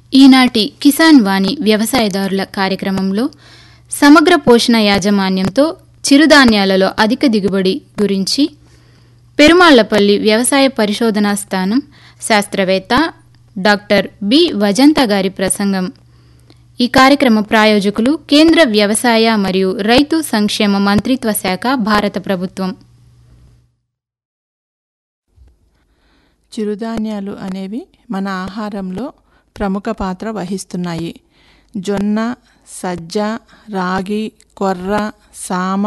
ఈనాటి కిసాన్ వాణి వ్యవసాయదారుల కార్యక్రమంలో సమగ్ర పోషణ యాజమాన్యంతో చిరుధాన్యాలలో అధిక దిగుబడి గురించి పెరుమాళ్లపల్లి వ్యవసాయ పరిశోధనా స్థానం శాస్త్రవేత్త డాక్టర్ బి వజంత గారి ప్రసంగం. ఈ కార్యక్రమ ప్రాయోజకులు కేంద్ర వ్యవసాయ మరియు రైతు సంక్షేమ మంత్రిత్వ శాఖ, భారత ప్రభుత్వం. చిరుధాన్యాలు అనేవి మన ఆహారంలో ప్రముఖ పాత్ర వహిస్తున్నాయి. జొన్న, సజ్జ, రాగి, కొర్ర, సామ,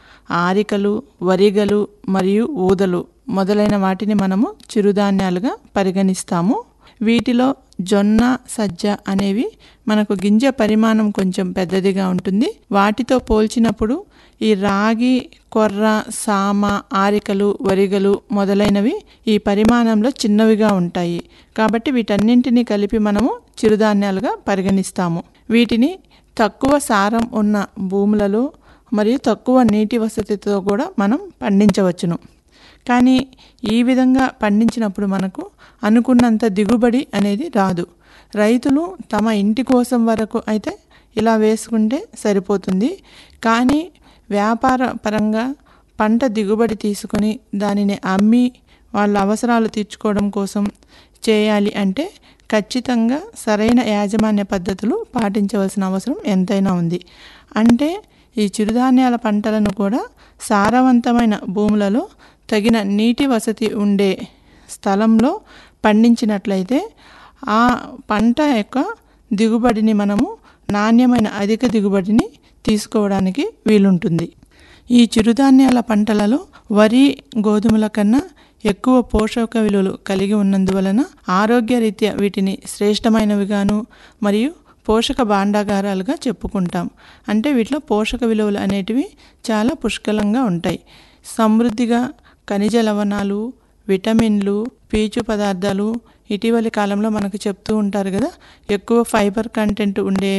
ఆరికలు, వరిగలు మరియు ఊదలు మొదలైన వాటిని మనము చిరుధాన్యాలుగా పరిగణిస్తాము. వీటిలో జొన్న, సజ్జ అనేవి మనకు గింజ పరిమాణం కొంచెం పెద్దదిగా ఉంటుంది. వాటితో పోల్చినప్పుడు ఈ రాగి, కొర్ర, సామ, ఆరికలు, వరిగలు మొదలైనవి ఈ పరిమాణంలో చిన్నవిగా ఉంటాయి. కాబట్టి వీటన్నింటినీ కలిపి మనము చిరుధాన్యాలుగా పరిగణిస్తాము. వీటిని తక్కువ సారం ఉన్న భూములలో మరియు తక్కువ నీటి వసతితో కూడా మనం పండించవచ్చును. కానీ ఈ విధంగా పండించినప్పుడు మనకు అనుకున్నంత దిగుబడి అనేది రాదు. రైతులు తమ ఇంటి కోసం వరకు అయితే ఇలా వేసుకుంటే సరిపోతుంది. కానీ వ్యాపార పరంగా పంట దిగుబడి తీసుకొని దానిని అమ్మి వాళ్ళ అవసరాలు తీర్చుకోవడం కోసం చేయాలి అంటే ఖచ్చితంగా సరైన యాజమాన్య పద్ధతులు పాటించవలసిన అవసరం ఎంతైనా ఉంది. అంటే ఈ చిరుధాన్యాల పంటలను కూడా సారవంతమైన భూములలో తగిన నీటి వసతి ఉండే స్థలంలో పండించినట్లయితే ఆ పంట యొక్క దిగుబడిని మనము నాణ్యమైన అధిక దిగుబడిని తీసుకోవడానికి వీలుంటుంది. ఈ చిరుధాన్యాల పంటలలో వరి, గోధుమల కన్నా ఎక్కువ పోషక విలువలు కలిగి ఉన్నందువలన ఆరోగ్యరీత్యా వీటిని శ్రేష్టమైనవిగాను మరియు పోషక భాండాగారాలుగా చెప్పుకుంటాం. అంటే వీటిలో పోషక విలువలు అనేటివి చాలా పుష్కలంగా ఉంటాయి. సమృద్ధిగా ఖనిజ లవణాలు, విటమిన్లు, పీచు పదార్థాలు ఇటీవలి కాలంలో మనకు చెప్తూ ఉంటారు కదా, ఎక్కువ ఫైబర్ కంటెంట్ ఉండే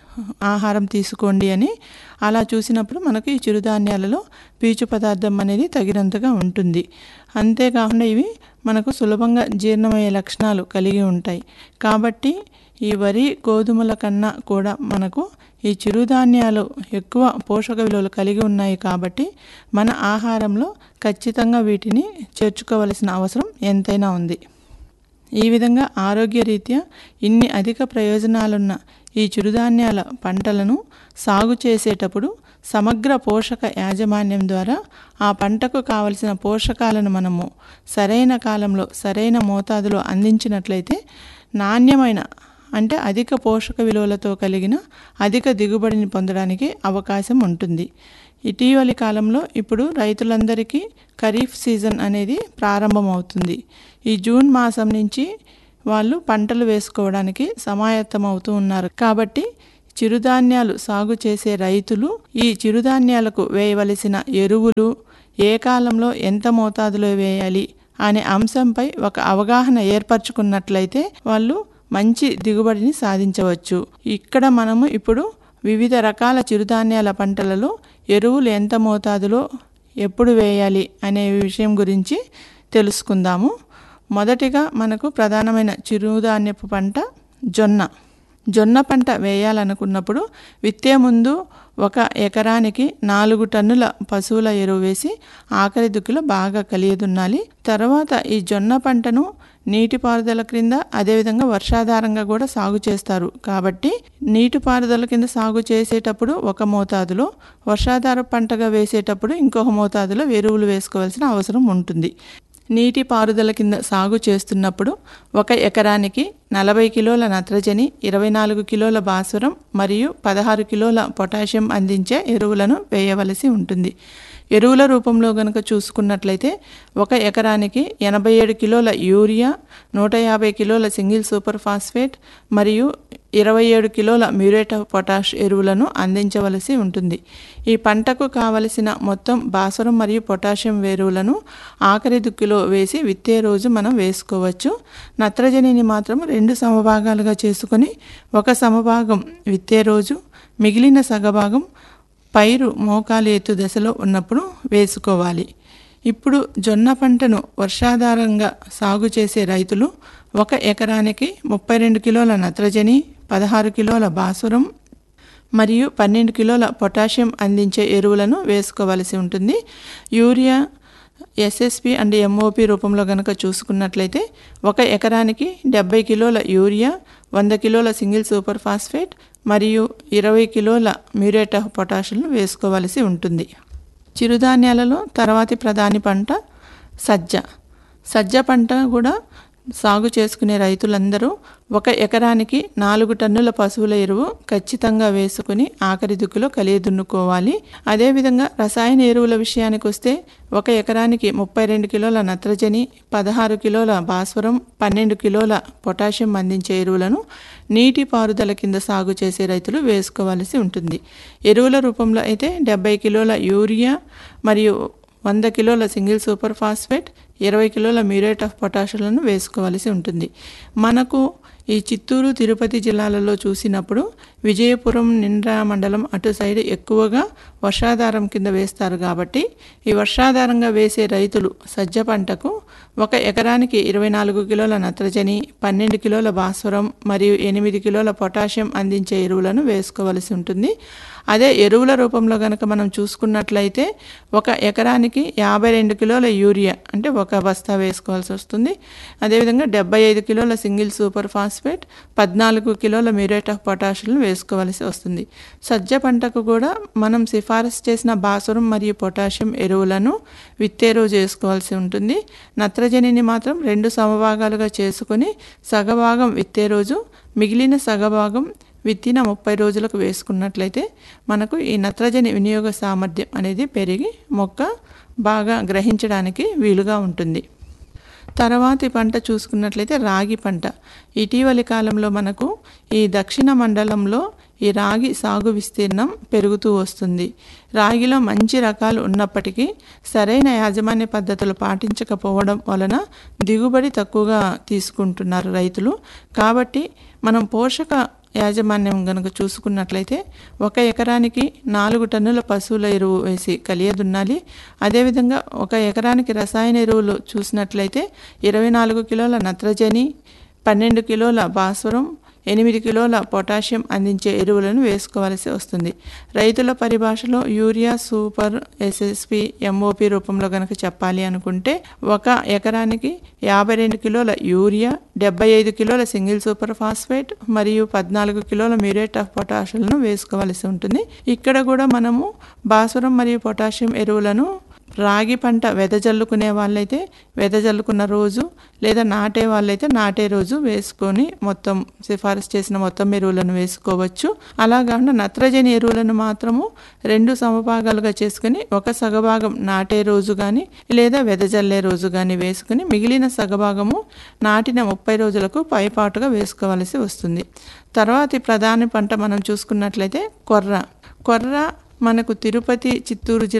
ఆహారం తీసుకోండి అని. అలా చూసినప్పుడు మనకు ఈ చిరుధాన్యాలలో పీచు పదార్థం అనేది తగినంతగా ఉంటుంది. అంతేకాకుండా ఇవి మనకు సులభంగా జీర్ణమయ్యే లక్షణాలు కలిగి ఉంటాయి. కాబట్టి ఈ వరి, గోధుమల కన్నా కూడా మనకు ఈ చిరుధాన్యాలు ఎక్కువ పోషక విలువలు కలిగి ఉన్నాయి. కాబట్టి మన ఆహారంలో ఖచ్చితంగా వీటిని చేర్చుకోవలసిన అవసరం ఎంతైనా ఉంది. ఈ విధంగా ఆరోగ్యరీత్యా ఇన్ని అధిక ప్రయోజనాలున్న ఈ చిరుధాన్యాల పంటలను సాగు చేసేటప్పుడు సమగ్ర పోషక యాజమాన్యం ద్వారా ఆ పంటకు కావలసిన పోషకాలను మనము సరైన కాలంలో సరైన మోతాదులో అందించినట్లయితే నాణ్యమైన అంటే అధిక పోషక విలువలతో కలిగిన అధిక దిగుబడిని పొందడానికి అవకాశం ఉంటుంది. ఇటీవలి కాలంలో ఇప్పుడు రైతులందరికీ ఖరీఫ్ సీజన్ అనేది ప్రారంభమవుతుంది. ఈ జూన్ మాసం నుంచి వాళ్ళు పంటలు వేసుకోవడానికి సమాయత్తమవుతూ ఉన్నారు. కాబట్టి చిరుధాన్యాలు సాగు చేసే రైతులు ఈ చిరుధాన్యాలకు వేయవలసిన ఎరువులు ఏ కాలంలో ఎంత మోతాదులో వేయాలి అనే అంశంపై ఒక అవగాహన ఏర్పరచుకున్నట్లయితే వాళ్ళు మంచి దిగుబడిని సాధించవచ్చు. ఇక్కడ మనము ఇప్పుడు వివిధ రకాల చిరుధాన్యాల పంటలలో ఎరువులు ఎంత మోతాదులో ఎప్పుడు వేయాలి అనే విషయం గురించి తెలుసుకుందాము. మొదటిగా మనకు ప్రధానమైన చిరుధాన్యపు పంట జొన్న. జొన్న పంట వేయాలనుకున్నప్పుడు విత్తే ముందు 1 ఎకరానికి 4 టన్నుల పశువుల ఎరువు వేసి ఆఖరి దుక్కిలో బాగా కలియదున్నాలి. తర్వాత ఈ జొన్న పంటను నీటిపారుదల క్రింద అదేవిధంగా వర్షాధారంగా కూడా సాగు చేస్తారు. కాబట్టి నీటిపారుదల కింద సాగు చేసేటప్పుడు ఒక మోతాదులో, వర్షాధార పంటగా వేసేటప్పుడు ఇంకొక మోతాదులో ఎరువులు వేసుకోవాల్సిన అవసరం ఉంటుంది. నీటిపారుదల కింద సాగు చేస్తున్నప్పుడు 1 ఎకరానికి 40 కిలోల నత్రజని, 24 కిలోల భాస్వరం మరియు 16 కిలోల పొటాషియం అందించే ఎరువులను వేయవలసి ఉంటుంది. ఎరువుల రూపంలో గనక చూసుకున్నట్లయితే 1 ఎకరానికి 87 కిలోల యూరియా, 150 కిలోల సింగిల్ సూపర్ ఫాస్ఫేట్ మరియు 27 కిలోల మ్యూరేట్ ఆఫ్ పొటాష్ ఎరువులను అందించవలసి ఉంటుంది. ఈ పంటకు కావలసిన మొత్తం భాస్వరం మరియు పొటాషియం ఎరువులను ఆఖరి దుక్కిలో వేసి విత్తే రోజు మనం వేసుకోవచ్చు. నత్రజనిని మాత్రం 2 సమభాగాలుగా చేసుకొని 1 సమభాగం విత్తే రోజు, మిగిలిన సగభాగం పైరు మోకాలు ఎత్తు దశలో ఉన్నప్పుడు వేసుకోవాలి. ఇప్పుడు జొన్న పంటను వర్షాధారంగా సాగు చేసే రైతులు 1 ఎకరానికి 32 కిలోల నత్రజని, 16 కిలోల భాస్వరం మరియు 12 కిలోల పొటాషియం అందించే ఎరువులను వేసుకోవలసి ఉంటుంది. యూరియా, ఎస్ఎస్పి అండ్ ఎంఓపి రూపంలో గనక చూసుకున్నట్లయితే 1 ఎకరానికి 70 కిలోల యూరియా, 100 కిలోల సింగిల్ సూపర్ ఫాస్ఫేట్ మరియు 20 కిలోల మ్యూరేట్ ఆఫ్ పొటాషియంను వేసుకోవలసి ఉంటుంది. చిరుధాన్యాలలో తర్వాతి ప్రధాన పంట సజ్జ. సజ్జ పంట కూడా సాగు చేసుకునే రైతులందరూ 1 ఎకరానికి 4 టన్నుల పశువుల ఎరువు ఖచ్చితంగా వేసుకుని ఆఖరి దుక్కులో కలియదున్నుకోవాలి. అదేవిధంగా రసాయన ఎరువుల విషయానికి వస్తే 1 ఎకరానికి 32 కిలోల నత్రజని, 16 కిలోల భాస్వరం, 12 కిలోల పొటాషియం అందించే ఎరువులను నీటి పారుదల కింద సాగు చేసే రైతులు వేసుకోవాల్సి ఉంటుంది. ఎరువుల రూపంలో అయితే 70 కిలోల యూరియా మరియు 100 కిలోల సింగిల్ సూపర్ ఫాస్ఫేట్, 20 కిలోల మ్యూరేట్ ఆఫ్ పొటాషియంలను వేసుకోవలసి ఉంటుంది. మనకు ఈ చిత్తూరు, తిరుపతి జిల్లాలలో చూసినప్పుడు విజయపురం, నిండ్రా మండలం అటు సైడ్ ఎక్కువగా వర్షాధారం కింద వేస్తారు కాబట్టి ఈ వర్షాధారంగా వేసే రైతులు సజ్జ పంటకు 1 ఎకరానికి 24 కిలోల నత్రజని, 12 కిలోల భాస్వరం మరియు 8 కిలోల పొటాషియం అందించే ఎరువులను వేసుకోవలసి ఉంటుంది. అదే ఎరువుల రూపంలో కనుక మనం చూసుకున్నట్లయితే 1 ఎకరానికి 52 కిలోల యూరియా అంటే 1 బస్తా వేసుకోవాల్సి వస్తుంది. అదేవిధంగా 75 కిలోల సింగిల్ సూపర్ ఫాస్ఫేట్, 14 కిలోల మ్యూరేట్ ఆఫ్ పొటాషియం వేసుకోవలసి వస్తుంది. సజ్జ పంటకు కూడా మనం సిఫారసు చేసిన భాస్వరం మరియు పొటాషియం ఎరువులను విత్తే రోజు వేసుకోవాల్సి ఉంటుంది. నత్రజనిని మాత్రం 2 సమభాగాలుగా చేసుకొని సగభాగం విత్తే రోజు, మిగిలిన సగభాగం విత్తిన 30 రోజులకు వేసుకున్నట్లయితే మనకు ఈ నత్రజని వినియోగ సామర్థ్యం అనేది పెరిగి మొక్క బాగా గ్రహించడానికి వీలుగా ఉంటుంది. తర్వాతి పంట చూసుకున్నట్లయితే రాగి పంట. ఇటీవలి కాలంలో మనకు ఈ దక్షిణ మండలంలో ఈ రాగి సాగు విస్తీర్ణం పెరుగుతూ వస్తుంది. రాగిలో మంచి రకాలు ఉన్నప్పటికీ సరైన యాజమాన్య పద్ధతులు పాటించకపోవడం వలన దిగుబడి తక్కువగా తీసుకుంటున్నారు రైతులు. కాబట్టి మనం పోషక యాజమాన్యం కనుక చూసుకున్నట్లయితే 1 ఎకరానికి 4 టన్నుల పశువుల ఎరువు వేసి కలియదున్నాలి. అదేవిధంగా 1 ఎకరానికి రసాయన ఎరువులు చూసినట్లయితే 24 కిలోల నత్రజని, 12 కిలోల భాస్వరం, 8 కిలోల పొటాషియం అందించే ఎరువులను వేసుకోవాల్సి వస్తుంది. రైతుల పరిభాషలో యూరియా, సూపర్, ఎస్ఎస్పి, ఎంఓపి రూపంలో కనుక చెప్పాలి అనుకుంటే 1 ఎకరానికి 52 కిలోల యూరియా, 75 కిలోల సింగిల్ సూపర్ ఫాస్ఫేట్ మరియు 14 కిలోల మ్యూరేట్ ఆఫ్ పొటాషియంను వేసుకోవాల్సి ఉంటుంది. ఇక్కడ కూడా మనము భాస్వరం మరియు పొటాషియం ఎరువులను రాగి పంట వెదజల్లుకునే వాళ్ళైతే వెదజల్లుకున్న రోజు, లేదా నాటే వాళ్ళైతే నాటే రోజు వేసుకొని మొత్తం సిఫారసు చేసిన మొత్తం ఎరువులను వేసుకోవచ్చు. అలా కాకుండా నత్రజని ఎరువులను మాత్రము 2 సమభాగాలుగా చేసుకుని 1 సగభాగం నాటే రోజు కానీ లేదా వెదజల్లే రోజు కానీ వేసుకుని మిగిలిన సగభాగము నాటిన 30 రోజులకు పైపాటుగా వేసుకోవాల్సి వస్తుంది. తర్వాతి ప్రధాన పంట మనం చూసుకున్నట్లయితే కొర్ర. మనకు తిరుపతి, చిత్తూరు జిల్లా